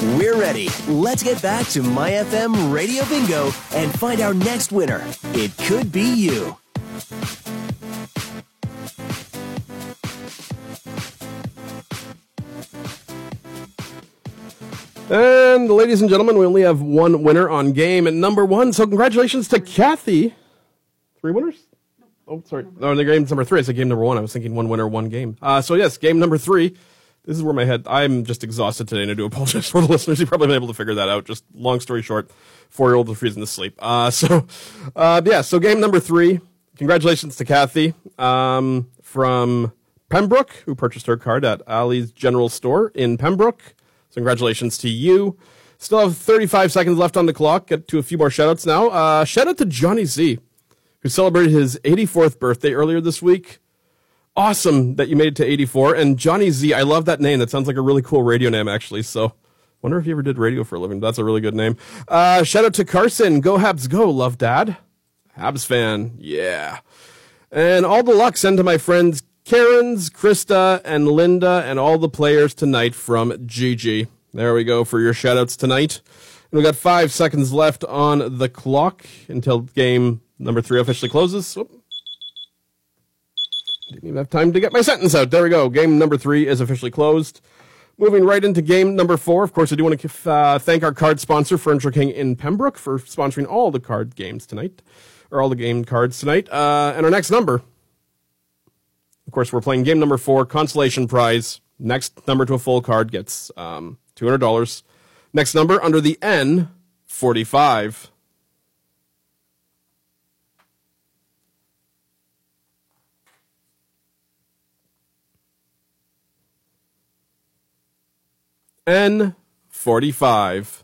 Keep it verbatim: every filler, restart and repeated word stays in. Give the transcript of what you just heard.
We're ready. Let's get back to My F M Radio Bingo and find our next winner. It could be you. And ladies and gentlemen, we only have one winner on game number one. So congratulations to Kathy. Three winners? Oh, sorry. No, the game's number three. I said game number one. I was thinking one winner, one game. Uh, so yes, game number three. This is where my head, I'm just exhausted today, and I do apologize for the listeners. You've probably been able to figure that out. Just long story short, four-year-old was freezing to sleep. Uh, so, uh, yeah, so game number three. Congratulations to Kathy um, from Pembroke, who purchased her card at Ali's General Store in Pembroke. So congratulations to you. Still have thirty-five seconds left on the clock. Get to a few more shout-outs now. Uh, shout-out to Johnny Z, who celebrated his eighty-fourth birthday earlier this week. Awesome that you made it to eighty-four. And Johnny Z, I love that name. That sounds like a really cool radio name, actually. So wonder if you ever did radio for a living. That's a really good name. Uh, shout out to Carson. Go Habs go. Love Dad. Habs fan. Yeah. And all the luck send to my friends Karen's, Krista, and Linda, and all the players tonight from G G. There we go for your shout outs tonight. And we got five seconds left on the clock until game number three officially closes. Oop. Didn't even have time to get my sentence out. There we go. Game number three is officially closed. Moving right into game number four. Of course, I do want to uh, thank our card sponsor, Furniture King in Pembroke, for sponsoring all the card games tonight, or all the game cards tonight. Uh, and our next number, of course, we're playing game number four, consolation prize. Next number to a full card gets um, two hundred dollars. Next number under the N, forty-five. N forty-five.